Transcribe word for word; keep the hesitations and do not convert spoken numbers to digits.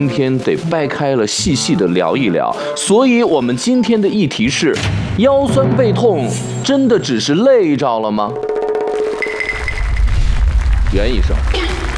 今天得掰开了细细的聊一聊，所以我们今天的议题是：腰酸背痛真的只是累着了吗？袁医生，